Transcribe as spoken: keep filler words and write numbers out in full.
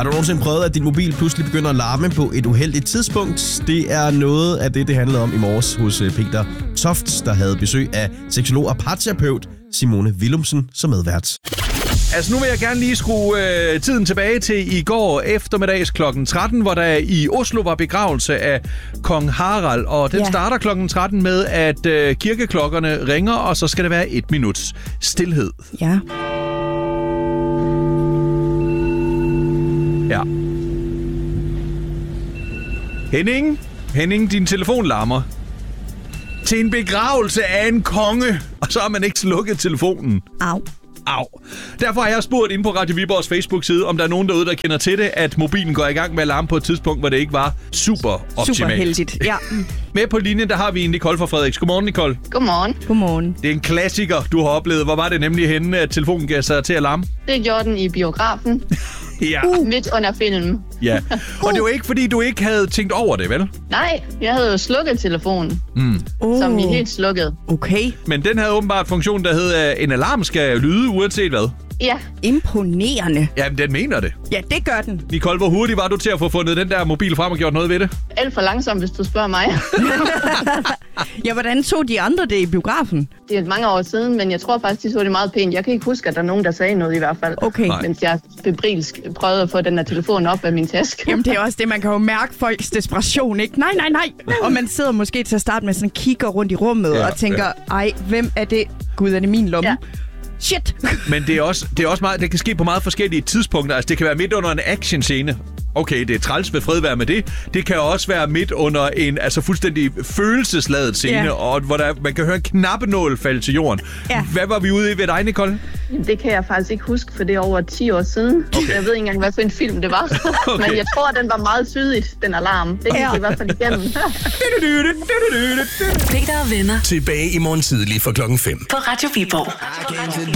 Har du nogensinde prøvet, at din mobil pludselig begynder at larme på et uheldigt tidspunkt? Det er noget af det, det handlede om i morges hos Peter Toft, der havde besøg af seksolog og parterapeut Simone Willumsen som medvært. Altså nu vil jeg gerne lige skrue øh, tiden tilbage til i går eftermiddags klokken tretten, hvor der i Oslo var begravelse af kong Harald. Og den ja. starter klokken tretten med, at øh, kirkeklokkerne ringer, og så skal der være et minuts stilhed. Ja. Ja. Henning, Henning, din telefon larmer. Til en begravelse af en konge, og så har man ikke slukket telefonen. Au. Au. Derfor har jeg spurgt inde på Radio Viborgs Facebook-side, om der er nogen derude, der kender til det, at mobilen går i gang med at larme på et tidspunkt, hvor det ikke var super optimalt. Super heldigt, ja. Med på linjen, der har vi en Nicole fra Frederiks. Godmorgen, Nicole. Godmorgen. Godmorgen. Det er en klassiker, du har oplevet. Hvor var det nemlig henne, at telefonen gav sig til at larme? Det gjorde den i biografen. Ja. Uh. Midt under filmen. Ja. Og det var ikke, fordi du ikke havde tænkt over det, vel? Nej, jeg havde jo slukket telefonen. Mm. Uh. Som vi helt slukket. Okay. Men den havde åbenbart funktion, der hed, at en alarm skal lyde, uanset hvad. Ja. Imponerende. Jamen, den mener det. Ja, det gør den. Nicole, hvor hurtigt var du til at få fundet den der mobil frem og gjort noget ved det? Alt for langsomt, hvis du spørger mig. Ja, hvordan tog de andre det i biografen? Det er mange år siden, men jeg tror faktisk, de så det meget pænt. Jeg kan ikke huske, at der er nogen, der sagde noget i hvert fald. Okay. Nej. Mens jeg febrilsk prøvede at få den her telefon op af min taske. Jamen, det er også det, man kan jo mærke folks desperation, ikke? Nej, nej, nej. Og man sidder måske til at starte med sådan kigger rundt i rummet ja, og tænker, ja. ej, hvem er det? Gud, er det min lomme? Ja. Shit. Men det er også, det er også meget, det kan ske på meget forskellige tidspunkter. Altså, det kan være midt under en actionscene. Okay, det er træls ved fredvær med det. Det kan også være midt under en altså fuldstændig følelsesladet scene, ja. og hvor der, man kan høre en knappenål falde til jorden. Ja. Hvad var vi ude i ved dig, Nicole? Det kan jeg faktisk ikke huske, for det er over ti år siden. Okay. Jeg ved ikke engang, hvad for en film det var. Okay. Men jeg tror, at den var meget tydeligt, den alarm. Det kan ja. jeg i hvert fald igennem. Peter og venner. Tilbage i morgen tidlig for klokken fem. På Radio Viborg.